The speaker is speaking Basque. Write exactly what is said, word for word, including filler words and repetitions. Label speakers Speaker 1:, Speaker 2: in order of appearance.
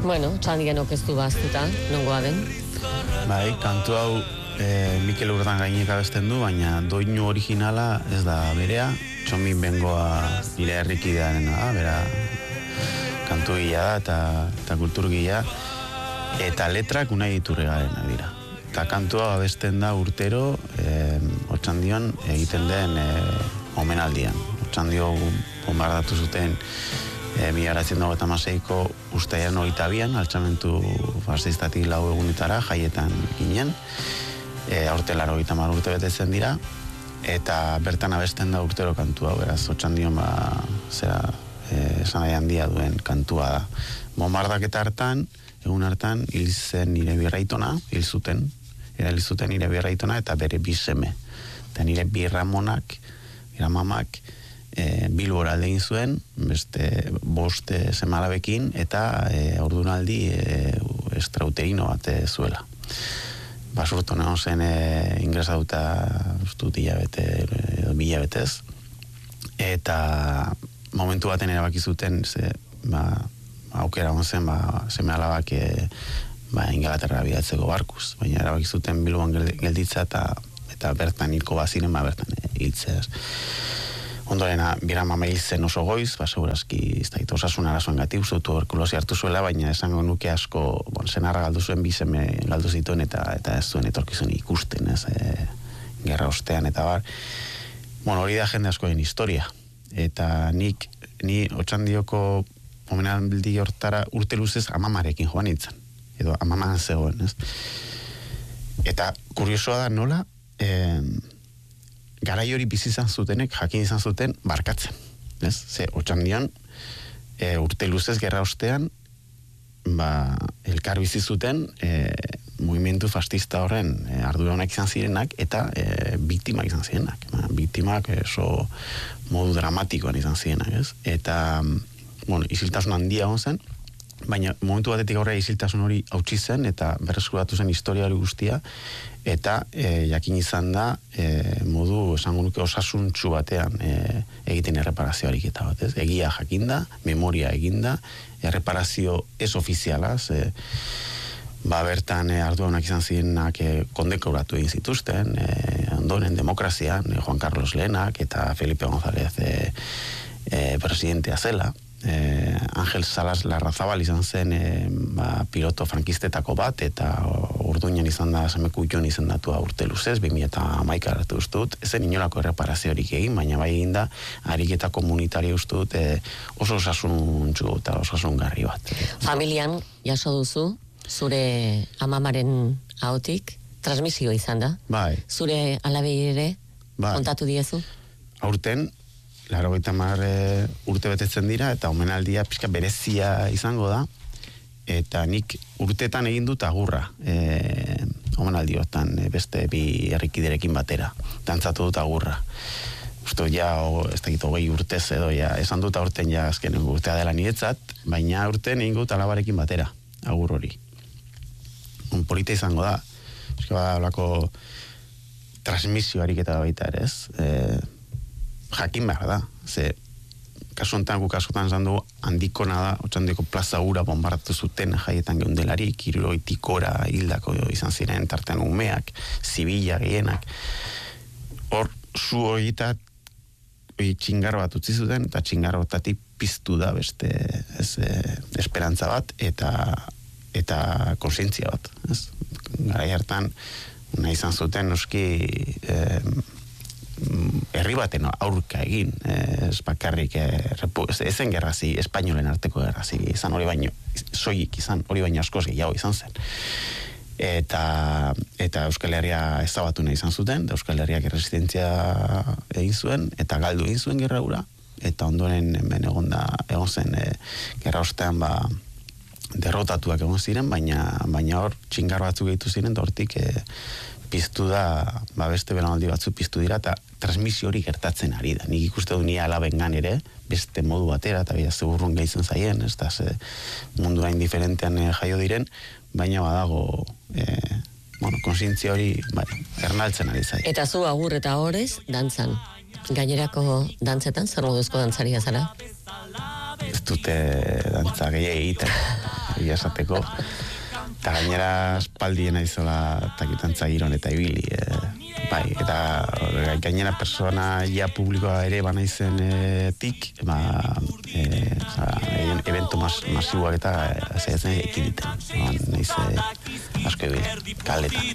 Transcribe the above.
Speaker 1: Bueno, txandian okeztu baztuta, nongoa den?
Speaker 2: Bai, kantu hau e, Mikel Urdan gainek abesten du, baina doinu originala ez da berea, Txomin Bengoa nire herrikidearena da, bera kantu gila da eta, eta kultur gila, eta letrak Unai Iturrigaren dira. Eta kantu hau abesten da urtero, e, Otxandion egiten den e, omenaldian. Otxandio bombardatu zuten E, mila bederatziehun eta hogeita hamaseiko uztailean hogeita bian, altxamentu fascistatik lau egunetara jaietan ginen, e, aurte laurogeita hamar urte betetzen dira, eta bertan abesten da urtero kantua, beraz, Otxandion ba, zera, e, esan nahi handia duen kantua da. Bombardaketa hartan, egun hartan, hil zen nire birraitona, hil zuten, era hil zuten nire birraitona eta bere bi seme. Eta nire birramonak, biramamak, E, Bilbora alde egin zuen, beste bost e, semalabekin, eta e, ordunaldi e, estrauterino bat e, zuela. Basurto neon zen e, ingresatuta ustut hilabete, edo bilabetez, eta momentu baten erabaki zuten, ze, ba, aukera hon zen, ba, seme alabak e, ba, Ingalaterra bidatzeko barkuz, baina erabaki zuten Bilboan gelditza, eta, eta bertan hilko baziren, ba, bertan e, hiltzea. Ondorena, bira mama hil zen oso goiz, ba, segurazki, ez da, osasun arazoen gati, uste tuberkulosi hartu zuela, baina esango nuke asko, bon, senarra galdu zuen, bizeme galdu zituen, eta, eta ez zuen etorkizun ikusten, ez, e, gerra ostean, eta bar. Bueno, hori da jende askoen historia, eta nik, ni Otxandioko omenaldi hortara urte luzez amamarekin joan nintzen, edo amaman zegoen, ez. Eta kuriosoa da nola, eh, garai hori bizi izan zutenek, jakin izan zuten barkatzen, ez? Ze, Otxandion, e, urte luzez gerra ostean, ba, elkar bizi zuten e, mugimendu fascista horren e, arduradunak izan zirenak, eta e, biktimak izan zirenak. Ba, biktimak oso modu dramatikoan izan zirenak, ez? Eta, bueno, isiltasun handia hon zen, baina momentu batetik aurrera isiltasun hori hautsi zen, eta berreskuratu zen historia hori guztia, eta e, jakin izan da e, modu esango nuke osasuntsu batean e, egiten erreparazioarik eta bat, ez? Egia jakinda, memoria eginda, erreparazio ez ofizialaz, e, ba bertan e, arduanak izan zirenak e, kondekoratu egin zituzten, e, ondoren demokrazian, e, Juan Carlos Lehenak eta Felipe González e, e, presidentea zela. Eh, Ángel Salas Larrazabal izan zen eh, ba, piloto frankistetako bat, eta urduinen izan da Semeku Jon izendatua urte luzez, bi mila hamaika hartu ustut, ezen inolako erreparaziorik egin, baina bai egin da ariketa komunitaria ustut eh, oso osasuntsu eta osasungarri bat.
Speaker 1: Familian jaso duzu, zure amamaren ahotik, transmisio izan da?
Speaker 2: Bai.
Speaker 1: Zure alabei ere, bai, kontatu diezu?
Speaker 2: Aurten, laurogeita hamar e, urte betetzen dira, eta omenaldia pixka berezia izango da, eta nik urtetan egin dut agurra e, omenaldi hortan e, beste bi herrikiderekin batera, dantzatu dut agurra. Uste, ja, o, ez dakit hogei urtez edo, ja, esan dut aurten ja azken urtea dela niretzat, baina aurten egin dut alabarekin batera, agur hori. Un polita izango da, eske bada olako transmisioarik eta baita ere, ez? E, jakin behar da, ze kasu honetan guk askotan esan dugu handikona da, Otxandioko plaza ura bombardatu zuten jaietan geundelarik, hirurogeita gora hildako izan ziren, tartean umeak, zibila gehienak, hor zu horieta txingarro bat utzi zuten, eta txingarro batatik piztu da beste ez, e, esperantza bat, eta eta konsientzia bat, ez? Garai hartan nahi izan zuten noski eh, herri baten aurka egin, ez bakarrik ezen gerrazi, espainolen arteko gerrazi izan hori baino, soilik izan hori baino askoz gehiago izan zen, eta eta Euskal Herria ezabatu nahi izan zuten, da Euskal Herriak erresistentzia egin zuen, eta galdu egin zuen gerra hura, eta ondoren hemen egon da, egon zen e, gerra ostean ba derrotatuak egon ziren, baina baina hor txingar batzuk gehitu ziren, da hortik e, piztu da, ba beste belaunaldi batzu piztu dira, eta transmisio hori gertatzen ari da. Nik ikuste du nire alabengan ere, beste modu batera, eta bia zeburrun gehitzen zaien, ez da, ze mundua indiferentean e, jaio diren, baina badago, e, bueno, konsientzia hori, bai, ernaltzen ari zaien.
Speaker 1: Eta zu agur eta horrez, dantzan. Gainerako dantzetan, zer moduzko dantzaria zara?
Speaker 2: Ez dute dantza gehiago egiten. egia esateko. Eta gainera espaldien aizola takitantza giron eta ibili. E, bai, eta gainera persona ja publikoa ere bana izen e, tik, ba, e, oza, evento mas, masiboak eta e, zehatzen ekiditen. Naiz e, asko ibili, kaleta.